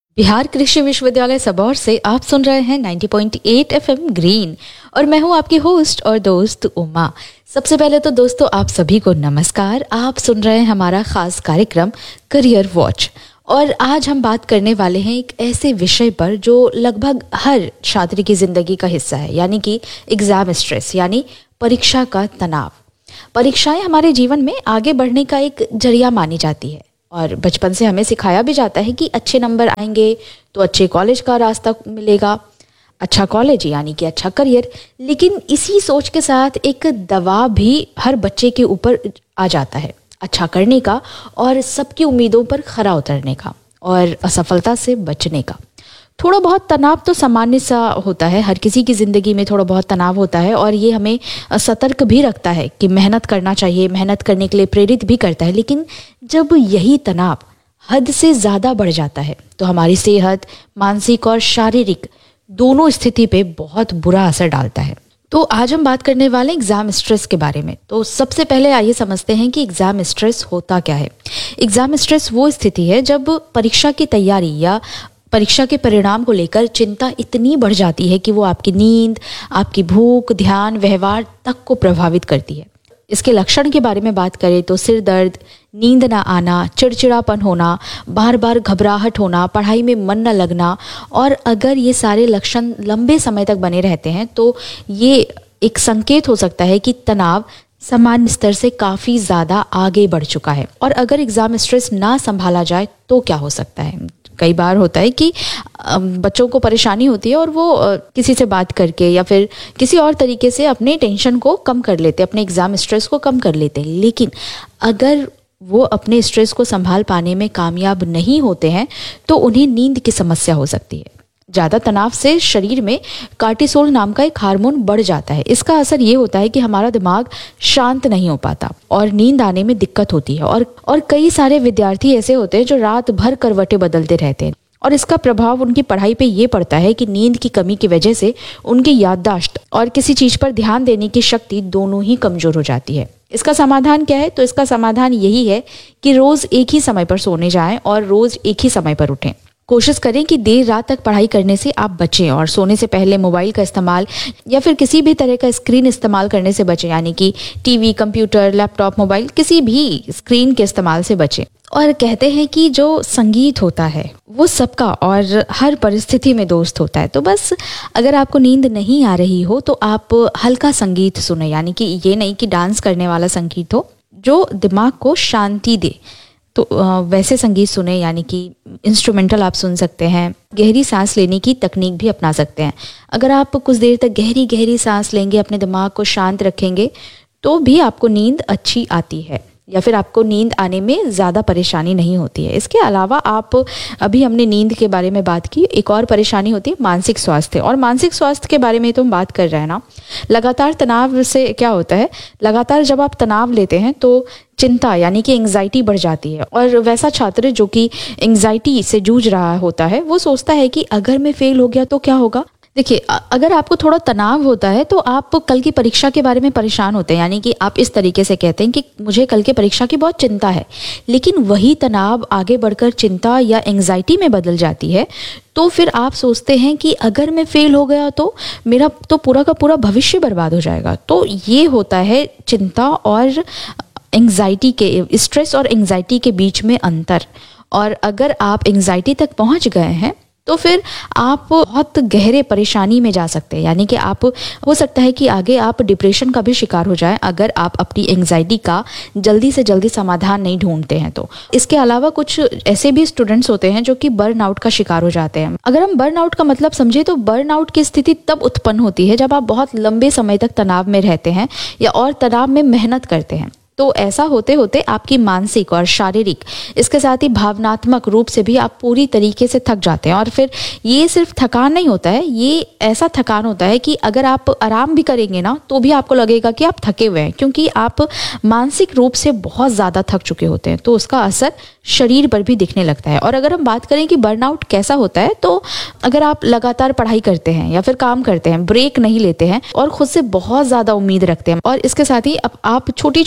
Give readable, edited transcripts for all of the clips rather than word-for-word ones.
बिहार कृषि विश्वविद्यालय सबौर से आप सुन रहे हैं 90.8 एफएम ग्रीन और मैं हूं आपकी होस्ट और दोस्त उमा। सबसे पहले तो दोस्तों आप सभी को नमस्कार। आप सुन रहे हैं हमारा खास कार्यक्रम करियर वॉच और आज हम बात करने वाले हैं एक ऐसे विषय पर जो लगभग हर छात्र की जिंदगी का हिस्सा है, यानी कि एग्जाम स्ट्रेस, यानी परीक्षा का तनाव। परीक्षाएं हमारे जीवन में आगे बढ़ने का एक जरिया मानी जाती है और बचपन से हमें सिखाया भी जाता है कि अच्छे नंबर आएंगे तो अच्छे कॉलेज का रास्ता मिलेगा, अच्छा कॉलेज यानी कि अच्छा करियर। लेकिन इसी सोच के साथ एक दबाव भी हर बच्चे के ऊपर आ जाता है अच्छा करने का और सबकी उम्मीदों पर खरा उतरने का और असफलता से बचने का। थोड़ा बहुत तनाव तो सामान्य सा होता है, हर किसी की ज़िंदगी में थोड़ा बहुत तनाव होता है और ये हमें सतर्क भी रखता है कि मेहनत करना चाहिए, मेहनत करने के लिए प्रेरित भी करता है। लेकिन जब यही तनाव हद से ज़्यादा बढ़ जाता है तो हमारी सेहत, मानसिक और शारीरिक दोनों स्थिति पे बहुत बुरा असर डालता है। तो आज हम बात करने वाले एग्जाम स्ट्रेस के बारे में। तो सबसे पहले आइए समझते हैं कि एग्जाम स्ट्रेस होता क्या है। एग्जाम स्ट्रेस वो स्थिति है जब परीक्षा की तैयारी या परीक्षा के परिणाम को लेकर चिंता इतनी बढ़ जाती है कि वो आपकी नींद, आपकी भूख, ध्यान, व्यवहार तक को प्रभावित करती है। इसके लक्षण के बारे में बात करें तो सिर दर्द, नींद ना आना, चिड़चिड़ापन होना, बार बार घबराहट होना, पढ़ाई में मन न लगना, और अगर ये सारे लक्षण लंबे समय तक बने रहते हैं तो ये एक संकेत हो सकता है कि तनाव सामान्य स्तर से काफ़ी ज़्यादा आगे बढ़ चुका है। और अगर एग्ज़ाम स्ट्रेस ना संभाला जाए तो क्या हो सकता है। कई बार होता है कि बच्चों को परेशानी होती है और वो किसी से बात करके या फिर किसी और तरीके से अपने टेंशन को कम कर लेते हैं, अपने एग्ज़ाम स्ट्रेस को कम कर लेते हैं। लेकिन अगर वो अपने स्ट्रेस को संभाल पाने में कामयाब नहीं होते हैं तो उन्हें नींद की समस्या हो सकती है। ज़्यादा तनाव से शरीर में कार्टिसोल नाम का एक हार्मोन बढ़ जाता है। इसका असर ये होता है कि हमारा दिमाग शांत नहीं हो पाता और नींद आने में दिक्कत होती है। और कई सारे विद्यार्थी ऐसे होते हैं जो रात भर करवटें बदलते रहते हैं और इसका प्रभाव उनकी पढ़ाई पे ये पड़ता है कि नींद की कमी की वजह से उनकी याददाश्त और किसी चीज़ पर ध्यान देने की शक्ति दोनों ही कमज़ोर हो जाती है। इसका समाधान क्या है? तो इसका समाधान यही है कि रोज़ एक ही समय पर सोने जाएं और रोज़ एक ही समय पर उठें। कोशिश करें कि देर रात तक पढ़ाई करने से आप बचें और सोने से पहले मोबाइल का इस्तेमाल या फिर किसी भी तरह का स्क्रीन इस्तेमाल करने से बचें, यानी कि टीवी, कंप्यूटर, लैपटॉप, मोबाइल, किसी भी स्क्रीन के इस्तेमाल से बचें। और कहते हैं कि जो संगीत होता है वो सबका और हर परिस्थिति में दोस्त होता है। तो बस अगर आपको नींद नहीं आ रही हो तो आप हल्का संगीत सुने, यानी कि ये नहीं कि डांस करने वाला संगीत हो, जो दिमाग को शांति दे। तो वैसे संगीत सुने, यानी कि इंस्ट्रूमेंटल आप सुन सकते हैं। गहरी सांस लेने की तकनीक भी अपना सकते हैं। अगर आप कुछ देर तक गहरी गहरी सांस लेंगे, अपने दिमाग को शांत रखेंगे तो भी आपको नींद अच्छी आती है या फिर आपको नींद आने में ज़्यादा परेशानी नहीं होती है। इसके अलावा आप अभी हमने नींद के बारे में बात की, एक और परेशानी होती है मानसिक स्वास्थ्य। और मानसिक स्वास्थ्य के बारे में तो हम बात कर रहे हैं ना। लगातार तनाव से क्या होता है, लगातार जब आप तनाव लेते हैं तो चिंता यानी कि एंग्जाइटी बढ़ जाती है। और वैसा छात्र जो कि एंग्जाइटी से जूझ रहा होता है वो सोचता है कि अगर मैं फेल हो गया तो क्या होगा। देखिए, अगर आपको थोड़ा तनाव होता है तो आप कल की परीक्षा के बारे में परेशान होते हैं, यानी कि आप इस तरीके से कहते हैं कि मुझे कल के परीक्षा की बहुत चिंता है। लेकिन वही तनाव आगे बढ़कर चिंता या एंग्जाइटी में बदल जाती है तो फिर आप सोचते हैं कि अगर मैं फेल हो गया तो मेरा तो पूरा का पूरा भविष्य बर्बाद हो जाएगा। तो ये होता है चिंता और एंग्जाइटी के, स्ट्रेस और एंग्जाइटी के बीच में अंतर। और अगर आप एंग्जाइटी तक पहुंच गए हैं तो फिर आप बहुत गहरे परेशानी में जा सकते हैं, यानी कि आप हो सकता है कि आगे आप डिप्रेशन का भी शिकार हो जाएं अगर आप अपनी एंग्जाइटी का जल्दी से जल्दी समाधान नहीं ढूंढते हैं तो। इसके अलावा कुछ ऐसे भी स्टूडेंट्स होते हैं जो कि बर्नआउट का शिकार हो जाते हैं। अगर हम बर्नआउट का मतलब समझे तो बर्नआउट की स्थिति तब उत्पन्न होती है जब आप बहुत लंबे समय तक तनाव में रहते हैं या और तनाव में मेहनत करते हैं। तो ऐसा होते होते आपकी मानसिक और शारीरिक, इसके साथ ही भावनात्मक रूप से भी आप पूरी तरीके से थक जाते हैं। और फिर ये सिर्फ थकान नहीं होता है, ये ऐसा थकान होता है कि अगर आप आराम भी करेंगे ना तो भी आपको लगेगा कि आप थके हुए हैं, क्योंकि आप मानसिक रूप से बहुत ज़्यादा थक चुके होते हैं। तो उसका असर शरीर पर भी दिखने लगता है। और अगर हम बात करें कि बर्नआउट कैसा होता है, तो अगर आप लगातार पढ़ाई करते हैं या फिर काम करते हैं, ब्रेक नहीं लेते हैं और खुद से बहुत ज़्यादा उम्मीद रखते हैं और इसके साथ ही आप छोटी छोटी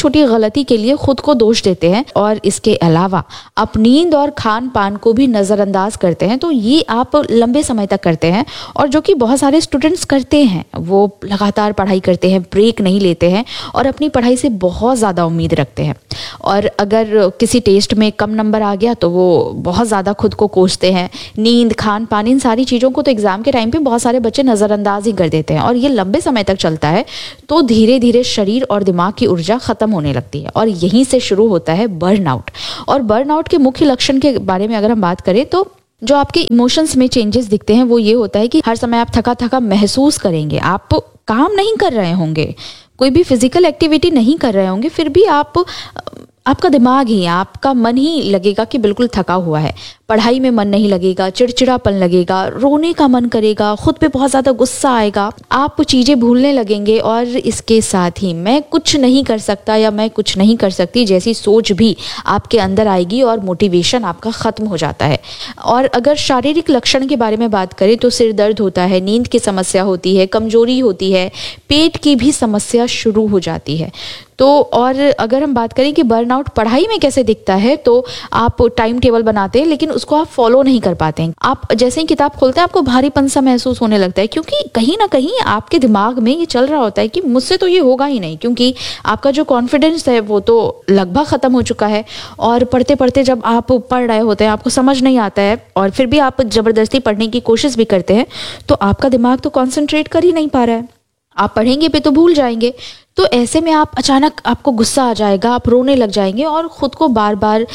गलती के लिए खुद को दोष देते हैं और इसके अलावा आप नींद और खान पान को भी नज़रअंदाज करते हैं, तो ये आप लंबे समय तक करते हैं और जो कि बहुत सारे स्टूडेंट्स करते हैं। वो लगातार पढ़ाई करते हैं, ब्रेक नहीं लेते हैं और अपनी पढ़ाई से बहुत ज़्यादा उम्मीद रखते हैं, और अगर किसी टेस्ट में कम नंबर आ गया तो वो बहुत ज़्यादा खुद को कोसते हैं। नींद, खान पान, इन सारी चीज़ों को तो एग्ज़ाम के टाइम पे बहुत सारे बच्चे नज़रअंदाज ही कर देते हैं और ये लंबे समय तक चलता है, तो धीरे धीरे शरीर और दिमाग की ऊर्जा ख़त्म होने लगती है और यहीं से शुरू होता है बर्नआउट। और बर्नआउट के मुख्य लक्षण के बारे में अगर हम बात करें तो जो आपके इमोशंस में चेंजेस दिखते हैं वो ये होता है कि हर समय आप थका थका महसूस करेंगे, आप काम नहीं कर रहे होंगे, कोई भी फिजिकल एक्टिविटी नहीं कर रहे होंगे, फिर भी आपका दिमाग ही, आपका मन ही लगेगा कि बिल्कुल थका हुआ है। पढ़ाई में मन नहीं लगेगा, चिड़चिड़ापन लगेगा, रोने का मन करेगा, खुद पे बहुत ज़्यादा गुस्सा आएगा, आप चीज़ें भूलने लगेंगे और इसके साथ ही मैं कुछ नहीं कर सकता या मैं कुछ नहीं कर सकती जैसी सोच भी आपके अंदर आएगी और मोटिवेशन आपका ख़त्म हो जाता है। और अगर शारीरिक लक्षण के बारे में बात करें तो सिर दर्द होता है, नींद की समस्या होती है, कमजोरी होती है, पेट की भी समस्या शुरू हो जाती है। तो और अगर हम बात करें कि बर्नआउट पढ़ाई में कैसे दिखता है, तो आप टाइम टेबल बनाते हैं लेकिन उसको आप फॉलो नहीं कर पाते हैं। आप जैसे ही किताब खोलते हैं आपको भारीपन सा महसूस होने लगता है, क्योंकि कहीं ना कहीं आपके दिमाग में ये चल रहा होता है कि मुझसे तो ये होगा ही नहीं, क्योंकि आपका जो कॉन्फिडेंस है वो तो लगभग ख़त्म हो चुका है। और पढ़ते पढ़ते जब आप पढ़ रहे होते हैं आपको समझ नहीं आता है और फिर भी आप ज़बरदस्ती पढ़ने की कोशिश भी करते हैं, तो आपका दिमाग तो कॉन्सेंट्रेट कर ही नहीं पा रहा है, आप पढ़ेंगे भी तो भूल जाएंगे। तो ऐसे में आप अचानक आपको गुस्सा आ जाएगा, आप रोने लग जाएंगे और ख़ुद को बार बार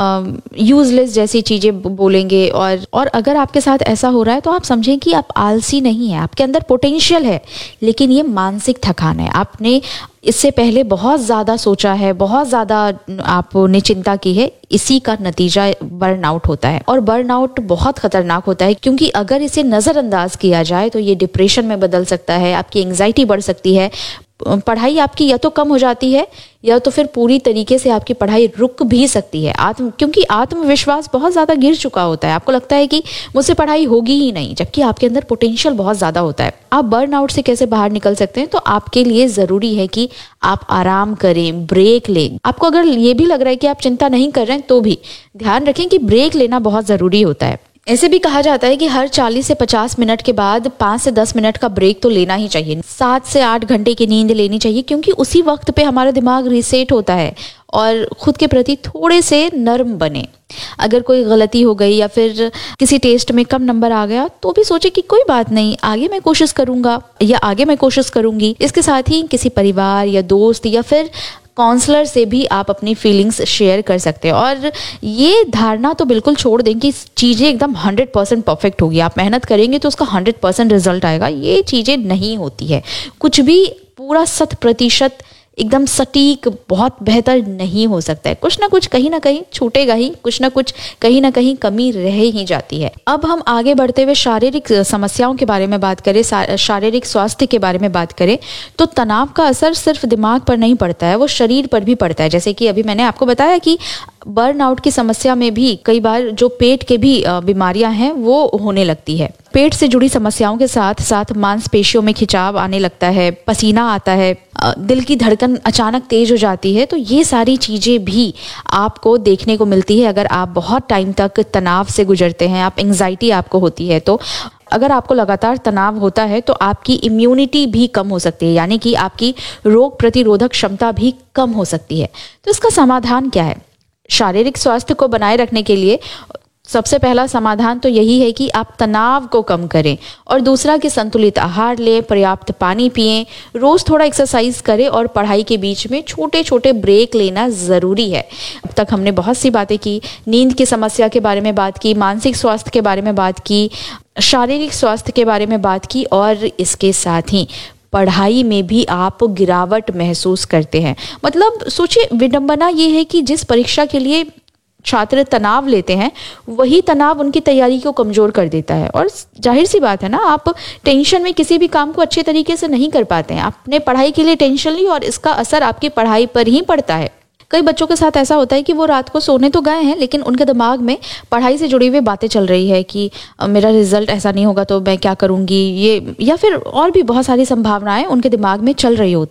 यूज़लेस जैसी चीज़ें बोलेंगे। और अगर आपके साथ ऐसा हो रहा है तो आप समझें कि आप आलसी नहीं हैं, आपके अंदर पोटेंशियल है, लेकिन ये मानसिक थकान है। आपने इससे पहले बहुत ज़्यादा सोचा है, बहुत ज़्यादा आपने चिंता की है, इसी का नतीजा बर्नआउट होता है। और बर्नआउट बहुत ख़तरनाक होता है, क्योंकि अगर इसे नज़रअंदाज किया जाए तो ये डिप्रेशन में बदल सकता है, आपकी एंग्जाइटी बढ़ सकती है, पढ़ाई आपकी या तो कम हो जाती है या तो फिर पूरी तरीके से आपकी पढ़ाई रुक भी सकती है। क्योंकि आत्मविश्वास बहुत ज़्यादा गिर चुका होता है, आपको लगता है कि मुझसे पढ़ाई होगी ही नहीं, जबकि आपके अंदर पोटेंशियल बहुत ज़्यादा होता है। आप बर्नआउट से कैसे बाहर निकल सकते हैं, तो आपके लिए ज़रूरी है कि आप आराम करें, ब्रेक लें। आपको अगर ये भी लग रहा है कि आप चिंता नहीं कर रहे हैं तो भी ध्यान रखें कि ब्रेक लेना बहुत ज़रूरी होता है। ऐसे भी कहा जाता है कि हर 40 से 50 मिनट के बाद 5 से 10 मिनट का ब्रेक तो लेना ही चाहिए। 7 से 8 घंटे की नींद लेनी चाहिए, क्योंकि उसी वक्त पे हमारा दिमाग रीसेट होता है और खुद के प्रति थोड़े से नर्म बने। अगर कोई गलती हो गई या फिर किसी टेस्ट में कम नंबर आ गया तो भी सोचे कि कोई बात नहीं, आगे मैं कोशिश करूंगा या आगे मैं कोशिश करूंगी। इसके साथ ही किसी परिवार या दोस्त या फिर काउंसलर से भी आप अपनी फीलिंग्स शेयर कर सकते हैं। और ये धारणा तो बिल्कुल छोड़ दें कि चीज़ें एकदम 100% परफेक्ट होगी, आप मेहनत करेंगे तो उसका 100% रिजल्ट आएगा। ये चीज़ें नहीं होती है, कुछ भी पूरा 100% एकदम सटीक बहुत बेहतर नहीं हो सकता है। कुछ ना कुछ कहीं ना कहीं छूटेगा ही, कुछ ना कुछ कहीं ना कहीं कमी रह ही जाती है। अब हम आगे बढ़ते हुए शारीरिक समस्याओं के बारे में बात करें, शारीरिक स्वास्थ्य के बारे में बात करें, तो तनाव का असर सिर्फ दिमाग पर नहीं पड़ता है, वो शरीर पर भी पड़ता है। जैसे कि अभी मैंने आपको बताया कि बर्नआउट की समस्या में भी कई बार जो पेट के भी बीमारियां हैं वो होने लगती है। पेट से जुड़ी समस्याओं के साथ साथ मांसपेशियों में खिंचाव आने लगता है, पसीना आता है, दिल की धड़कन अचानक तेज हो जाती है। तो ये सारी चीज़ें भी आपको देखने को मिलती है अगर आप बहुत टाइम तक तनाव से गुजरते हैं, आप एंग्जाइटी आपको होती है। तो अगर आपको लगातार तनाव होता है तो आपकी इम्यूनिटी भी कम हो सकती है, यानी कि आपकी रोग प्रतिरोधक क्षमता भी कम हो सकती है। तो इसका समाधान क्या है? शारीरिक स्वास्थ्य को बनाए रखने के लिए सबसे पहला समाधान तो यही है कि आप तनाव को कम करें और दूसरा कि संतुलित आहार लें, पर्याप्त पानी पिएं, रोज़ थोड़ा एक्सरसाइज करें और पढ़ाई के बीच में छोटे छोटे ब्रेक लेना ज़रूरी है। अब तक हमने बहुत सी बातें की, नींद की समस्या के बारे में बात की, मानसिक स्वास्थ्य के बारे में बात की, शारीरिक स्वास्थ्य के बारे में बात की और इसके साथ ही पढ़ाई में भी आप गिरावट महसूस करते हैं। मतलब सोचिए, विडंबना ये है कि जिस परीक्षा के लिए छात्र तनाव लेते हैं वही तनाव उनकी तैयारी को कमज़ोर कर देता है। और जाहिर सी बात है ना, आप टेंशन में किसी भी काम को अच्छे तरीके से नहीं कर पाते हैं। आपने पढ़ाई के लिए टेंशन ली और इसका असर आपकी पढ़ाई पर ही पड़ता है। कई बच्चों के साथ ऐसा होता है कि वो रात को सोने तो गए हैं लेकिन उनके दिमाग में पढ़ाई से जुड़ी हुई बातें चल रही है कि मेरा रिजल्ट ऐसा नहीं होगा तो मैं क्या करूँगी, ये या फिर और भी बहुत सारी संभावनाएं उनके दिमाग में चल रही होती है।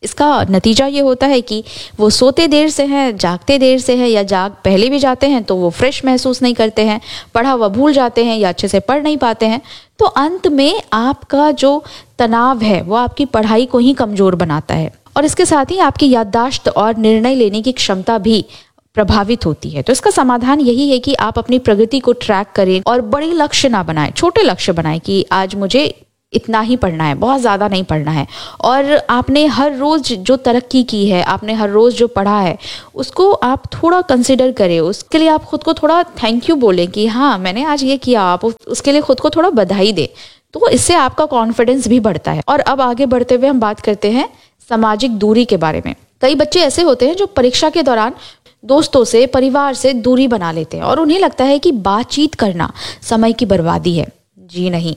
इसका नतीजा ये होता है कि वो सोते देर से हैं, जागते देर से हैं, या जाग पहले भी जाते हैं तो वो फ्रेश महसूस नहीं करते हैं, पढ़ा हुआ भूल जाते हैं या अच्छे से पढ़ नहीं पाते हैं। तो अंत में आपका जो तनाव है वो आपकी पढ़ाई को ही कमज़ोर बनाता है और इसके साथ ही आपकी याददाश्त और निर्णय लेने की क्षमता भी प्रभावित होती है। तो इसका समाधान यही है कि आप अपनी प्रगति को ट्रैक करें और बड़े लक्ष्य ना बनाएं, छोटे लक्ष्य बनाएं कि आज मुझे इतना ही पढ़ना है, बहुत ज़्यादा नहीं पढ़ना है। और आपने हर रोज़ जो तरक्की की है, आपने हर रोज़ जो पढ़ा है, उसको आप थोड़ा कंसिडर करें। उसके लिए आप खुद को थोड़ा थैंक यू बोलें कि हाँ मैंने आज ये किया, आप उसके लिए खुद को थोड़ा बधाई दें। तो इससे आपका कॉन्फिडेंस भी बढ़ता है। और अब आगे बढ़ते हुए हम बात करते हैं सामाजिक दूरी के बारे में। कई बच्चे ऐसे होते हैं जो परीक्षा के दौरान दोस्तों से, परिवार से दूरी बना लेते हैं और उन्हें लगता है कि बातचीत करना समय की बर्बादी है। जी नहीं,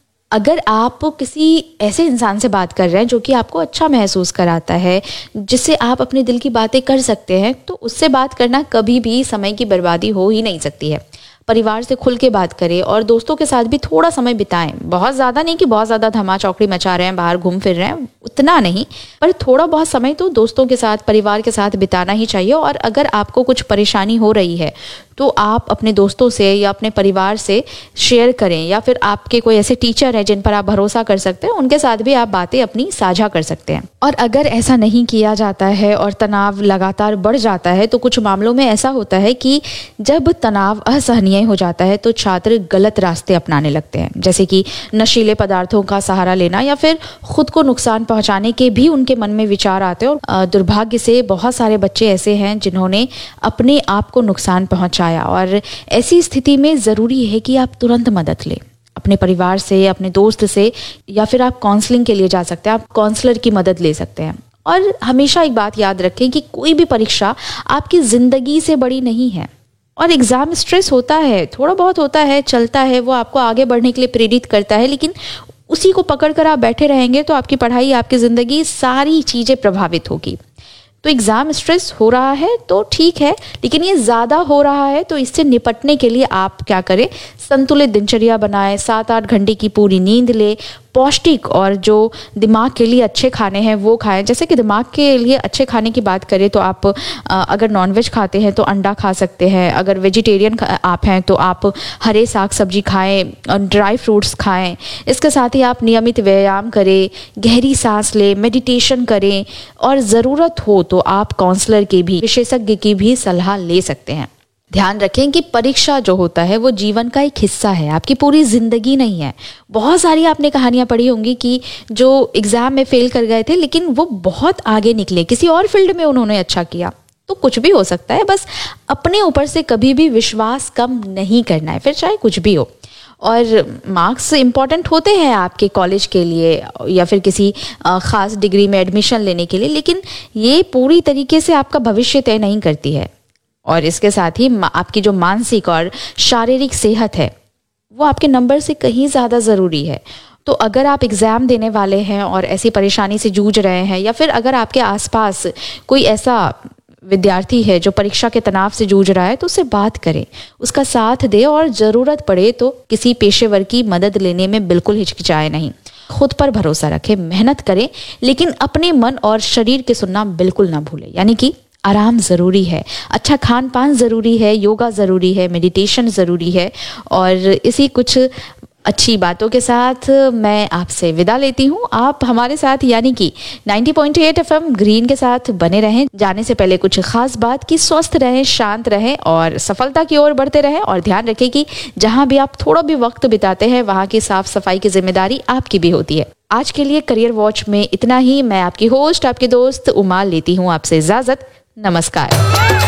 अगर आप किसी ऐसे इंसान से बात कर रहे हैं जो कि आपको अच्छा महसूस कराता है, जिससे आप अपने दिल की बातें कर सकते हैं, तो उससे बात करना कभी भी समय की बर्बादी हो ही नहीं सकती है। परिवार से खुल के बात करें और दोस्तों के साथ भी थोड़ा समय बिताएं। बहुत ज़्यादा नहीं कि बहुत ज़्यादा धमा चौकड़ी मचा रहे हैं, बाहर घूम फिर रहे हैं, उतना नहीं, पर थोड़ा बहुत समय तो दोस्तों के साथ, परिवार के साथ बिताना ही चाहिए। और अगर आपको कुछ परेशानी हो रही है तो आप अपने दोस्तों से या अपने परिवार से शेयर करें, या फिर आपके कोई ऐसे टीचर हैं जिन पर आप भरोसा कर सकते हैं, उनके साथ भी आप बातें अपनी साझा कर सकते हैं। और अगर ऐसा नहीं किया जाता है और तनाव लगातार बढ़ जाता है, तो कुछ मामलों में ऐसा होता है कि जब तनाव असहनीय हो जाता है तो छात्र गलत रास्ते अपनाने लगते हैं, जैसे कि नशीले पदार्थों का सहारा लेना या फिर खुद को नुकसान पहुंचाने के भी उनके मन में विचार आते हैं। और दुर्भाग्य से बहुत सारे बच्चे ऐसे हैं जिन्होंने अपने आप को नुकसान पहुंचाया। और ऐसी स्थिति में ज़रूरी है कि आप तुरंत मदद लें अपने परिवार से, अपने दोस्त से, या फिर आप काउंसलिंग के लिए जा सकते हैं, आप काउंसलर की मदद ले सकते हैं। और हमेशा एक बात याद रखें कि कोई भी परीक्षा आपकी ज़िंदगी से बड़ी नहीं है। और एग्ज़ाम स्ट्रेस होता है, थोड़ा बहुत होता है, चलता है, वो आपको आगे बढ़ने के लिए प्रेरित करता है, लेकिन उसी को पकड़ कर आप बैठे रहेंगे तो आपकी पढ़ाई, आपकी ज़िंदगी, सारी चीज़ें प्रभावित होगी। तो एग्ज़ाम स्ट्रेस हो रहा है तो ठीक है, लेकिन ये ज़्यादा हो रहा है तो इससे निपटने के लिए आप क्या करें, संतुलित दिनचर्या बनाएं, 7-8 घंटे की पूरी नींद लें, पौष्टिक और जो दिमाग के लिए अच्छे खाने हैं वो खाएं। जैसे कि दिमाग के लिए अच्छे खाने की बात करें तो आप अगर नॉनवेज खाते हैं तो अंडा खा सकते हैं, अगर वेजिटेरियन आप हैं तो आप हरे साग सब्जी खाएं और ड्राई फ्रूट्स खाएं। इसके साथ ही आप नियमित व्यायाम करें, गहरी सांस लें, मेडिटेशन करें, और ज़रूरत हो तो आप काउंसलर की भी, विशेषज्ञ की भी सलाह ले सकते हैं। ध्यान रखें कि परीक्षा जो होता है वो जीवन का एक हिस्सा है, आपकी पूरी ज़िंदगी नहीं है। बहुत सारी आपने कहानियां पढ़ी होंगी कि जो एग्ज़ाम में फेल कर गए थे लेकिन वो बहुत आगे निकले, किसी और फील्ड में उन्होंने अच्छा किया। तो कुछ भी हो सकता है, बस अपने ऊपर से कभी भी विश्वास कम नहीं करना है, फिर चाहे कुछ भी हो। और मार्क्स इम्पॉर्टेंट होते हैं आपके कॉलेज के लिए या फिर किसी ख़ास डिग्री में एडमिशन लेने के लिए, लेकिन ये पूरी तरीके से आपका भविष्य तय नहीं करती है। और इसके साथ ही आपकी जो मानसिक और शारीरिक सेहत है वो आपके नंबर से कहीं ज़्यादा ज़रूरी है। तो अगर आप एग्ज़ाम देने वाले हैं और ऐसी परेशानी से जूझ रहे हैं, या फिर अगर आपके आसपास कोई ऐसा विद्यार्थी है जो परीक्षा के तनाव से जूझ रहा है, तो उससे बात करें, उसका साथ दें, और ज़रूरत पड़े तो किसी पेशेवर की मदद लेने में बिल्कुल हिचकिचाए नहीं। खुद पर भरोसा रखें, मेहनत करें, लेकिन अपने मन और शरीर की सुनना बिल्कुल ना भूलें। यानी कि आराम ज़रूरी है, अच्छा खान पान ज़रूरी है, योगा ज़रूरी है, मेडिटेशन ज़रूरी है। और इसी कुछ अच्छी बातों के साथ मैं आपसे विदा लेती हूँ। आप हमारे साथ यानी कि 90.8 FM ग्रीन के साथ बने रहें। जाने से पहले कुछ खास बात कि स्वस्थ रहें, शांत रहें और सफलता की ओर बढ़ते रहें। और ध्यान रखें कि जहाँ भी आप थोड़ा भी वक्त बिताते हैं वहाँ की साफ सफाई की जिम्मेदारी आपकी भी होती है। आज के लिए करियर वॉच में इतना ही। मैं आपकी होस्ट, आपके दोस्त उमा लेती हूँ आपसे इजाज़त। नमस्कार।